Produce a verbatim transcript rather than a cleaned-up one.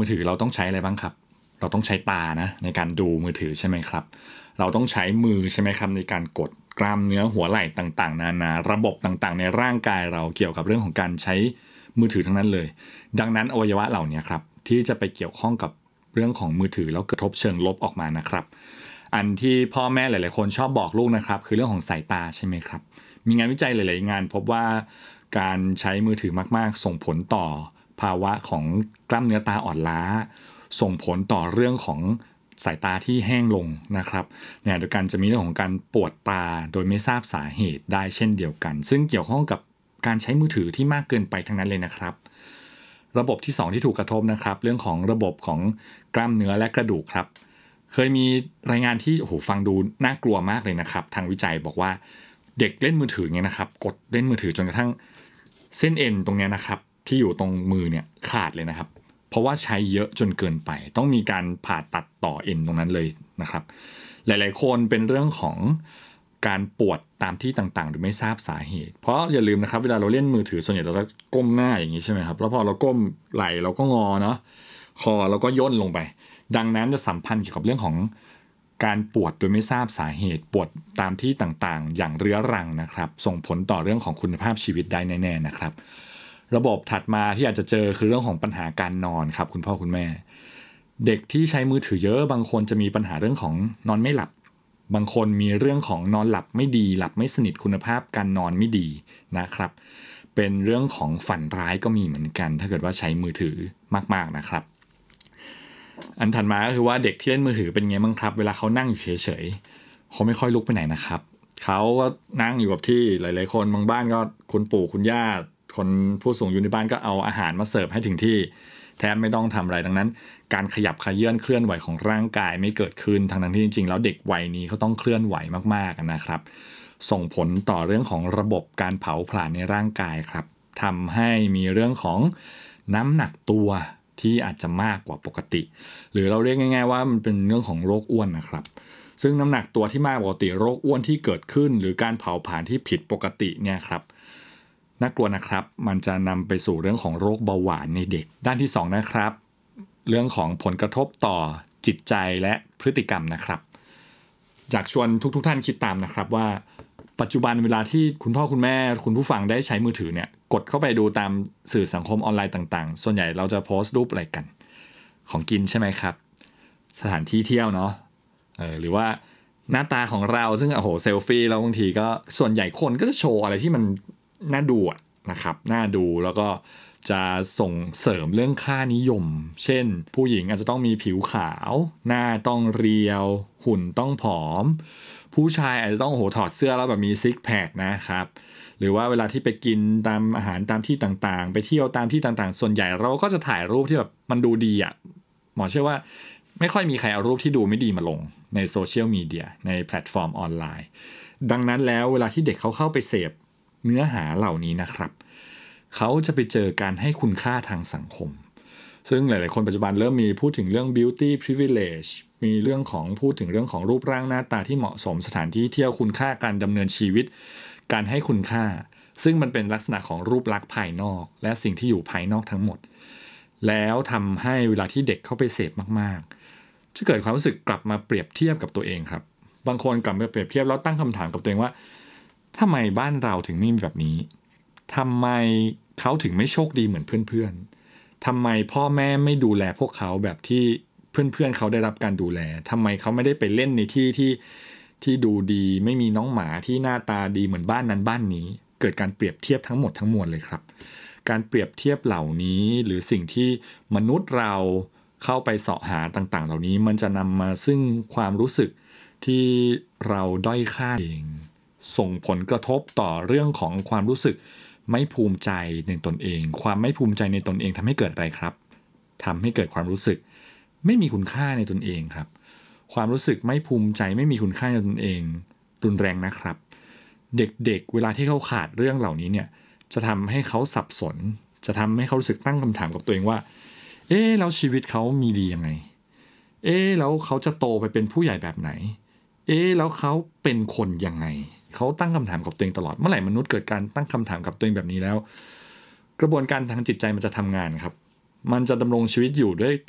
มือถือเราต้องใช้อะไรบ้างครับเราต้องใช้ตานะในการดูมือถือใช่ไหมครับเราต้องใช้มือใช่ไหมครับในการกดกล้ามเนื้อหัวไหล่ต่างๆนานาระบบต่างๆในร่างกายเราเกี่ยวกับเรื่องของการใช้มือถือทั้งนั้นเลยดังนั้นอวัยวะเหล่านี้ครับที่จะไปเกี่ยวข้องกับเรื่องของมือถือแล้วกระทบเชิงลบออกมานะครับอันที่พ่อแม่หลายๆคนชอบบอกลูกนะครับคือเรื่องของสายตาใช่ไหมครับมีงานวิจัยหลายๆงานพบว่าการใช้มือถือมากๆส่งผลต่อภาวะของกล้ามเนื้อตาอ่อนล้าส่งผลต่อเรื่องของสายตาที่แห้งลงนะครับเนี่ยโดยการจะมีเรื่องของการปวดตาโดยไม่ทราบสาเหตุได้เช่นเดียวกันซึ่งเกี่ยวข้องกับการใช้มือถือที่มากเกินไปทั้งนั้นเลยนะครับระบบที่สองที่ถูกกระทบนะครับเรื่องของระบบของกล้ามเนื้อและกระดูกครับเคยมีรายงานที่โอ้โหฟังดูน่ากลัวมากเลยนะครับทางวิจัยบอกว่าเด็กเล่นมือถือเนี่ยนะครับกดเล่นมือถือจนกระทั่งเส้นเอ็นตรงนี้นะครับที่อยู่ตรงมือเนี่ยขาดเลยนะครับเพราะว่าใช้เยอะจนเกินไปต้องมีการผ่าตัดต่อเอ็นตรงนั้นเลยนะครับหลายๆคนเป็นเรื่องของการปวดตามที่ต่างๆโดยไม่ทราบสาเหตุเพราะอย่าลืมนะครับเวลาเราเล่นมือถือส่วนใหญ่เราจะก้มหน้าอย่างนี้ใช่ไหมครับแล้วพอเราก้มไหล่เราก็งอเนาะคอเราก็ย่นลงไปดังนั้นจะสัมพันธ์เกี่ยวกับเรื่องของการปวดโดยไม่ทราบสาเหตุปวดตามที่ต่างๆอย่างเรื้อรังนะครับส่งผลต่อเรื่องของคุณภาพชีวิตได้แน่ๆนะครับระบบถัดมาที่อาจจะเจอคือเรื่องของปัญหาการนอนครับคุณพ่อคุณแม่เด็กที่ใช้มือถือเยอะบางคนจะมีปัญหาเรื่องของนอนไม่หลับบางคนมีเรื่องของนอนหลับไม่ดีหลับไม่สนิทคุณภาพการนอนไม่ดีนะครับเป็นเรื่องของฝันร้ายก็มีเหมือนกันถ้าเกิดว่าใช้มือถือมากๆนะครับอันถัดมาก็คือว่าเด็กที่เล่นมือถือเป็นไงบ้างครับเวลาเขานั่งอยู่เฉยๆเขาไม่ค่อยลุกไปไหนนะครับเขาก็นั่งอยู่กับที่หลายๆคนบางบ้านก็คุณปู่คุณย่าคนผู้สูงอายุในบ้านก็เอาอาหารมาเสิร์ฟให้ถึงที่แทบไม่ต้องทำอะไรดังนั้นการขยับเขยื้อนเคลื่อนไหวของร่างกายไม่เกิดขึ้นทั้งๆที่จริงๆแล้วเด็กวัยนี้เขาต้องเคลื่อนไหวมากๆนะครับส่งผลต่อเรื่องของระบบการเผาผลาญในร่างกายครับทำให้มีเรื่องของน้ำหนักตัวที่อาจจะมากกว่าปกติหรือเราเรียกง่ายๆว่ามันเป็นเรื่องของโรคอ้วนนะครับซึ่งน้ำหนักตัวที่มากกว่าปกติโรคอ้วนที่เกิดขึ้นหรือการเผาผลาญที่ผิดปกติเนี่ยครับน่ากลัวนะครับมันจะนำไปสู่เรื่องของโรคเบาหวานในเด็กด้านที่สองนะครับเรื่องของผลกระทบต่อจิตใจและพฤติกรรมนะครับอยากชวนทุกๆท่านคิดตามนะครับว่าปัจจุบันเวลาที่คุณพ่อคุณแม่คุณผู้ฟังได้ใช้มือถือเนี่ยกดเข้าไปดูตามสื่อสังคมออนไลน์ต่างๆส่วนใหญ่เราจะโพสต์รูปอะไรกันของกินใช่ไหมครับสถานที่เที่ยวเนาะเออหรือว่าหน้าตาของเราซึ่งโอ้โหเซลฟี่แล้วบางทีก็ส่วนใหญ่คนก็จะโชว์อะไรที่มันน่าดูนะครับน่าดูแล้วก็จะส่งเสริมเรื่องค่านิยมเช่นผู้หญิงอาจจะต้องมีผิวขาวหน้าต้องเรียวหุ่นต้องผอมผู้ชายอาจจะต้องโหถอดเสื้อแล้วแบบมีซิกแพคนะครับหรือว่าเวลาที่ไปกินตามอาหารตามที่ต่างๆไปเที่ยวตามที่ต่างๆส่วนใหญ่เราก็จะถ่ายรูปที่แบบมันดูดีอ่ะหมอเชื่อว่าไม่ค่อยมีใครเอารูปที่ดูไม่ดีมาลงในโซเชียลมีเดียในแพลตฟอร์มออนไลน์ดังนั้นแล้วเวลาที่เด็กเขาเข้าไปเสพเนื้อหาเหล่านี้นะครับเขาจะไปเจอการให้คุณค่าทางสังคมซึ่งหลายๆคนปัจจุบันเริ่มมีพูดถึงเรื่อง beauty privilege มีเรื่องของพูดถึงเรื่องของรูปร่างหน้าตาที่เหมาะสมสถานที่เที่ยวคุณค่าการดำเนินชีวิตการให้คุณค่าซึ่งมันเป็นลักษณะของรูปลักษณ์ภายนอกและสิ่งที่อยู่ภายนอกทั้งหมดแล้วทำให้เวลาที่เด็กเข้าไปเสพมากๆจะเกิดความรู้สึกกลับมาเปรียบเทียบกับตัวเองครับบางคนกลับมาเปรียบเทียบแล้วตั้งคำถามกับตัวเองว่าทำไมบ้านเราถึงไม่มีแบบนี้ทำไมเขาถึงไม่โชคดีเหมือนเพื่อนๆทำไมพ่อแม่ไม่ดูแลพวกเขาแบบที่เพื่อนๆเขาได้รับการดูแลทำไมเขาไม่ได้ไปเล่นในที่ที่ที่ดูดีไม่มีน้องหมาที่หน้าตาดีเหมือนบ้านนั้นบ้านนี้เกิดการเปรียบเทียบทั้งหมดทั้งมวลเลยครับการเปรียบเทียบเหล่านี้หรือสิ่งที่มนุษย์เราเข้าไปเสาะหาต่างๆเหล่านี้มันจะนำมาซึ่งความรู้สึกที่เราด้อยค่าเองส่งผลกระทบต่อเรื่องของความรู้สึกไม่ภูมิใจในตนเองความไม่ภูมิใจในตนเองทำให้เกิดอะไรครับทำให้เกิดความรู้สึกไม่มีคุณค่าในตนเองครับความรู้สึกไม่ภูมิใจไม่มีคุณค่าในตนเองรุนแรงนะครับเด็กๆเวลาที่เขาขาดเรื่องเหล่านี้เนี่ยจะทำให้เขาสับสนจะทำให้เขารู้สึกตั้งคำถามกับตัวเองว่าเอ๊ะแล้วชีวิตเขามีดียังไงเอ๊ะแล้วเขาจะโตไปเป็นผู้ใหญ่แบบไหนเอ๊ะแล้วเขาเป็นคนยังไงเขาตั้งคำถามกับตัวเองตลอดเมื่อไหร่มนุษย์เกิดการตั้งคำถามกับตัวเองแบบนี้แล้วกระบวนการทางจิตใจมันจะทำงานครับมันจะดำรงชีวิตอยู่ด้วย